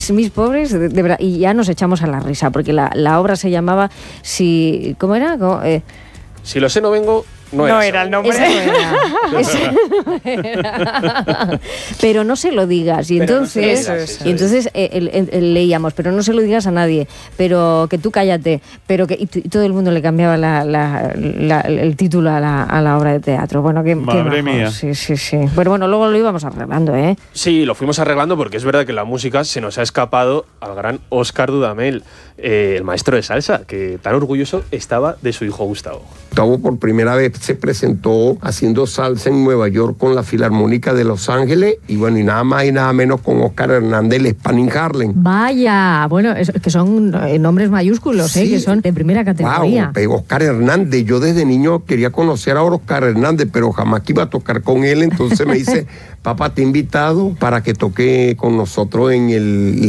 Mis pobres, de verdad, y ya nos echamos a la risa, porque la obra se llamaba ¿cómo era? Si lo sé, no vengo. No era el nombre. Ese no era. Pero no se lo digas. Y entonces, leíamos, pero no se lo digas a nadie, pero que tú cállate, pero que y todo el mundo le cambiaba el título a la obra de teatro. Bueno, Madre mía. Sí. Pero bueno, luego lo íbamos arreglando, ¿eh? Sí, lo fuimos arreglando porque es verdad que la música se nos ha escapado al gran Óscar Dudamel, el maestro de salsa, que tan orgulloso estaba de su hijo Gustavo. Gustavo por primera vez se presentó haciendo salsa en Nueva York con la Filarmónica de Los Ángeles y bueno, y nada más y nada menos con Óscar Hernández, el Spanning Harlem. Vaya, bueno, que son nombres mayúsculos, sí. Que son de primera categoría. Wow, Óscar Hernández, yo desde niño quería conocer a Óscar Hernández, pero jamás que iba a tocar con él, entonces me dice, papá, te he invitado para que toque con nosotros en el